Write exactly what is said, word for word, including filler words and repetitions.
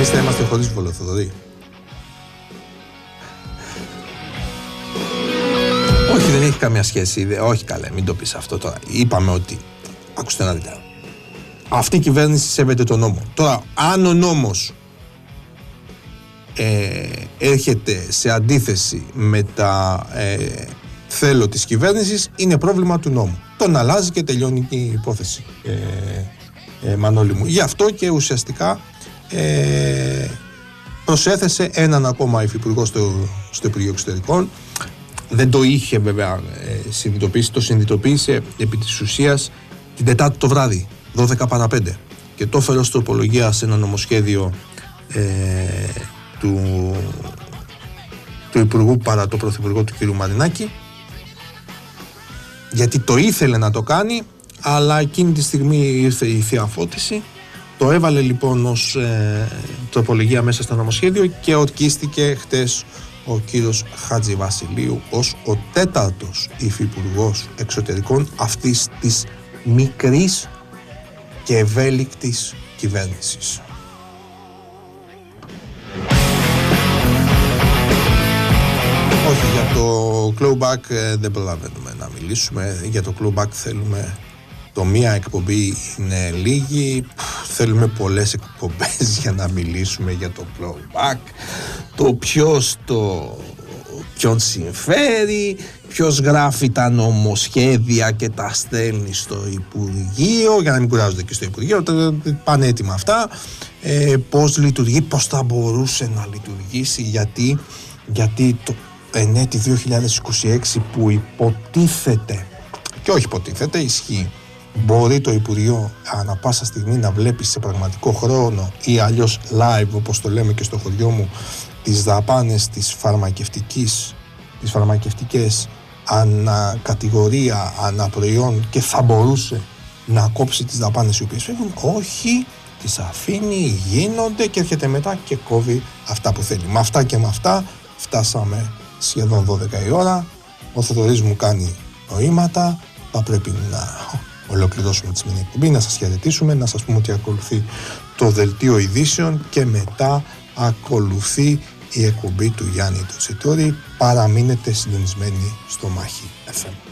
Εμείς θα είμαστε χωρίς Βολοθοδωρή. Όχι, δεν έχει καμία σχέση. Όχι, καλέ, μην το πεις αυτό τώρα. Είπαμε ότι. Ακούστε να δείτε. Αυτή η κυβέρνηση σέβεται τον νόμο. Τώρα, αν ο νόμος ε, έρχεται σε αντίθεση με τα ε, θέλω της κυβέρνησης, είναι πρόβλημα του νόμου. Τον αλλάζει και τελειώνει η υπόθεση, ε, ε, Μανώλη μου. Γι' αυτό και ουσιαστικά ε, προσέθεσε έναν ακόμα υφυπουργό στο, στο Υπουργείο Εξωτερικών. Δεν το είχε βέβαια ε, συνειδητοποιήσει, το συνειδητοποίησε επί της ουσίας την Τετάρτη το βράδυ, δώδεκα παρά πέντε, και το έφερε ως τροπολογία σε ένα νομοσχέδιο ε, του, του Υπουργού παρά το Πρωθυπουργό του κ. Μαρινάκη, γιατί το ήθελε να το κάνει, αλλά εκείνη τη στιγμή ήρθε η θεία φώτιση. Το έβαλε λοιπόν ως ε, τροπολογία μέσα στο νομοσχέδιο και ορκίστηκε χτες ο κύριος Χατζηβασιλείου ως ο τέταρτος υφυπουργός εξωτερικών αυτής της μικρής και ευέλικτης κυβέρνησης. Όχι, για το clawback ε, δεν προλαβαίνουμε να μιλήσουμε. Για το clawback θέλουμε, το μία εκπομπή είναι λίγη, θέλουμε πολλές εκπομπές για να μιλήσουμε για το clawback, το ποιος το ποιον συμφέρει, ποιος γράφει τα νομοσχέδια και τα στέλνει στο Υπουργείο, για να μην κουράζονται και στο Υπουργείο, πάνε έτοιμα αυτά, ε, πώς λειτουργεί, πώς θα μπορούσε να λειτουργήσει, γιατί, γιατί το εν έτη δύο χιλιάδες είκοσι έξι που υποτίθεται, και όχι υποτίθεται, ισχύει, μπορεί το Υπουργείο ανά πάσα στιγμή να βλέπει σε πραγματικό χρόνο ή αλλιώς live, όπως το λέμε και στο χωριό μου, τις δαπάνες της φαρμακευτικής, τις φαρμακευτικές ανά κατηγορία, ανά προϊόν, και θα μπορούσε να κόψει τις δαπάνες οι οποίες φεύγουν. Όχι, τις αφήνει, γίνονται και έρχεται μετά και κόβει αυτά που θέλει. Με αυτά και με αυτά φτάσαμε σχεδόν δώδεκα η ώρα. Ο Θοδωρής μου κάνει νοήματα, θα πρέπει να ολοκληρώσουμε τη σημερινή εκπομπή, να σας χαιρετήσουμε, να σας πούμε ότι ακολουθεί το δελτίο ειδήσεων και μετά ακολουθεί η εκπομπή του Γιάννη Τοτσιτόρη. Παραμείνετε συντονισμένοι στο Μάχη εφ εμ.